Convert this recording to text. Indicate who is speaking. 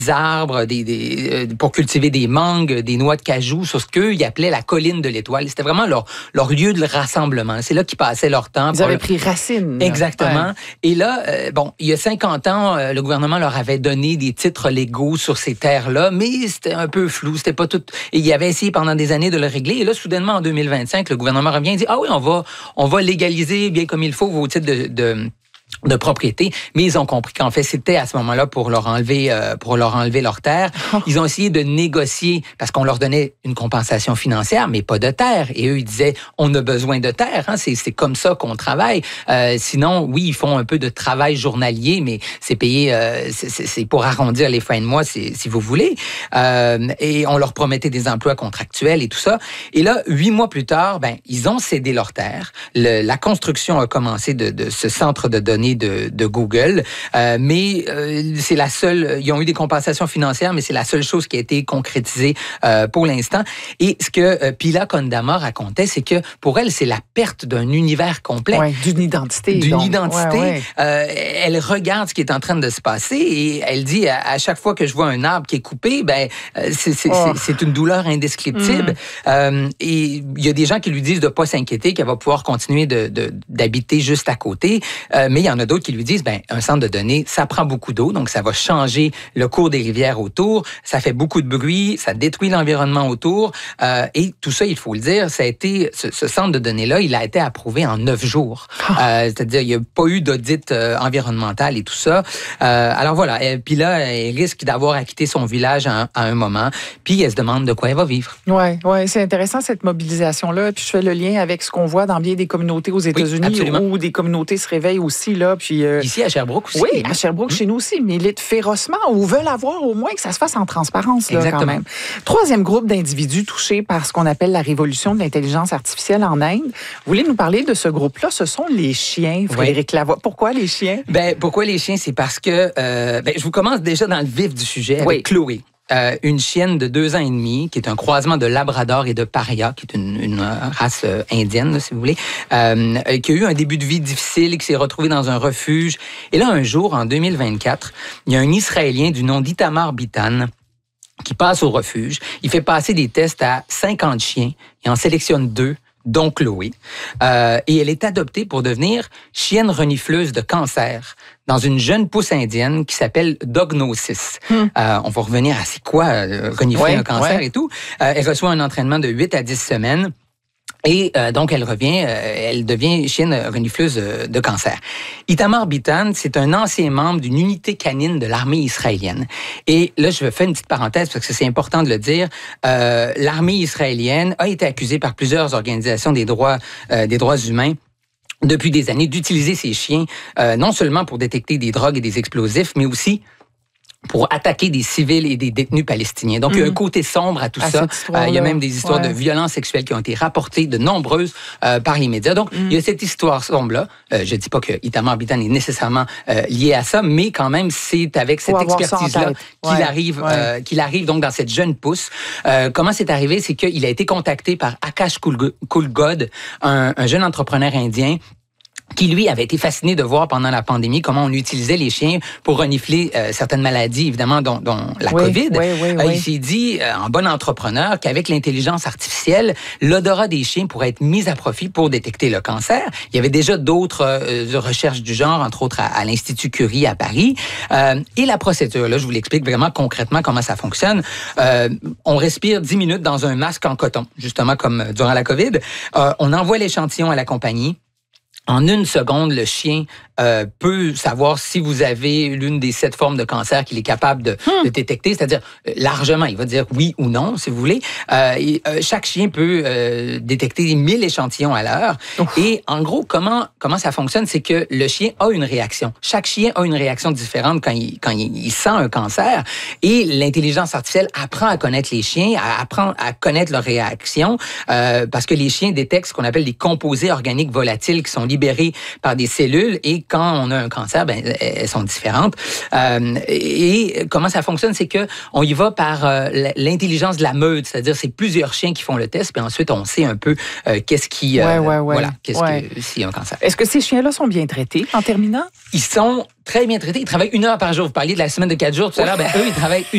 Speaker 1: arbres, pour cultiver des mangues, des noix de cajou, sur ce qu'ils appelaient la colline de l'Étoile. C'était vraiment leur lieu de rassemblement. C'est là qu'ils passaient leur temps.
Speaker 2: Ils avaient pris racine.
Speaker 1: Exactement.
Speaker 2: Ouais.
Speaker 1: Et là, il y a 50 ans, le gouvernement leur avait donné des titres légaux sur ces terres-là, mais c'était un peu flou. C'était pas tout. Et ils avaient essayé pendant des années de le régler. Et là, soudainement, en 2025, le gouvernement revient et dit, ah oui, on va légaliser bien comme il faut vos titres de propriété, mais ils ont compris qu'en fait, c'était à ce moment-là pour leur enlever leur terre. Ils ont essayé de négocier parce qu'on leur donnait une compensation financière, mais pas de terre. Et eux, ils disaient, on a besoin de terre. Hein? C'est comme ça qu'on travaille. Sinon, oui, ils font un peu de travail journalier, mais c'est payé, c'est pour arrondir les fins de mois, si vous voulez. Et on leur promettait des emplois contractuels et tout ça. Et là, 8 mois plus tard, ils ont cédé leur terre. La construction a commencé de ce centre de données de Google, mais c'est la seule. Ils ont eu des compensations financières, mais c'est la seule chose qui a été concrétisée pour l'instant. Et ce que Pila Kondama racontait, c'est que pour elle, c'est la perte d'un univers complet,
Speaker 2: d'une identité.
Speaker 1: Ouais. Elle regarde ce qui est en train de se passer et elle dit à chaque fois que je vois un arbre qui est coupé, c'est une douleur indescriptible. Et il y a des gens qui lui disent de pas s'inquiéter, qu'elle va pouvoir continuer d'habiter juste à côté, mais il y en a d'autres qui lui disent, un centre de données, ça prend beaucoup d'eau, donc ça va changer le cours des rivières autour, ça fait beaucoup de bruit, ça détruit l'environnement autour, et tout ça, il faut le dire, ça a été, ce centre de données-là, il a été approuvé en 9 jours. C'est-à-dire, il n'y a pas eu d'audit environnemental et tout ça. Alors voilà, puis là, elle risque d'avoir à quitter son village à un moment, puis elle se demande de quoi elle va vivre.
Speaker 2: Oui, c'est intéressant cette mobilisation-là, puis je fais le lien avec ce qu'on voit dans bien des communautés aux États-Unis, où des communautés se réveillent aussi, là, puis...
Speaker 1: Ici, à Sherbrooke aussi.
Speaker 2: Oui, à Sherbrooke, chez nous aussi, militent férocement ou veulent avoir au moins que ça se fasse en transparence, là, quand même. Troisième groupe d'individus touchés par ce qu'on appelle la révolution de l'intelligence artificielle en Inde. Vous voulez nous parler de ce groupe-là? Ce sont les chiens, Frédéric Lavoie. Pourquoi les chiens?
Speaker 1: Pourquoi les chiens? C'est parce que... je vous commence déjà dans le vif du sujet avec Chloé. Une chienne de 2 ans et demi, qui est un croisement de Labrador et de Paria, qui est une race indienne, là, si vous voulez, qui a eu un début de vie difficile, qui s'est retrouvé dans un refuge. Et là, un jour, en 2024, il y a un Israélien du nom d'Itamar Bitan qui passe au refuge. Il fait passer des tests à 50 chiens. Il en sélectionne 2, dont Chloé. Et elle est adoptée pour devenir chienne renifleuse de cancer dans une jeune pousse indienne qui s'appelle Dognosis. On va revenir à c'est quoi renifler un cancer et tout. Elle reçoit un entraînement de 8 à 10 semaines. Et donc, elle devient chienne renifleuse de cancer. Itamar Bitan, c'est un ancien membre d'une unité canine de l'armée israélienne. Et là, je vais faire une petite parenthèse parce que c'est important de le dire. L'armée israélienne a été accusée par plusieurs organisations des droits humains depuis des années d'utiliser ces chiens, non seulement pour détecter des drogues et des explosifs, mais aussi pour attaquer des civils et des détenus palestiniens. Donc, il y a un côté sombre à tout ça. Il y a même des histoires de violences sexuelles qui ont été rapportées, de nombreuses, par les médias. Donc, il y a cette histoire sombre-là. Je dis pas que Itamar Bitan est nécessairement lié à ça, mais quand même, c'est avec cette expertise-là qu'il arrive donc dans cette jeune pousse. Comment c'est arrivé? C'est qu'il a été contacté par Akash Kulgod, un jeune entrepreneur indien qui, lui, avait été fasciné de voir pendant la pandémie comment on utilisait les chiens pour renifler certaines maladies, évidemment, dont la COVID. Il s'est dit, en bon entrepreneur, qu'avec l'intelligence artificielle, l'odorat des chiens pourrait être mis à profit pour détecter le cancer. Il y avait déjà d'autres recherches du genre, entre autres à l'Institut Curie à Paris. Et la procédure, là, je vous l'explique vraiment concrètement comment ça fonctionne. On respire 10 minutes dans un masque en coton, justement comme durant la COVID. On envoie l'échantillon à la compagnie. En 1 seconde, le chien peut savoir si vous avez l'une des 7 formes de cancer qu'il est capable de détecter, c'est-à-dire largement, il va dire oui ou non, si vous voulez. Chaque chien peut détecter 1000 échantillons à l'heure. Et en gros, comment ça fonctionne, c'est que le chien a une réaction. Chaque chien a une réaction différente quand il sent un cancer. Et l'intelligence artificielle apprend à connaître les chiens, apprend à connaître leurs réactions, parce que les chiens détectent ce qu'on appelle des composés organiques volatiles qui sont libérés par des cellules, et quand on a un cancer, elles sont différentes. Et comment ça fonctionne, c'est que on y va par l'intelligence de la meute, c'est-à-dire c'est plusieurs chiens qui font le test, puis ensuite on sait un peu qu'est-ce qui, voilà, qu'est-ce que s'il y a un cancer.
Speaker 2: Est-ce que ces chiens-là sont bien traités en terminant?
Speaker 1: Ils sont très bien traités. Ils travaillent 1 heure par jour. Vous parliez de la semaine de 4 jours tout à l'heure. Eux, ils travaillent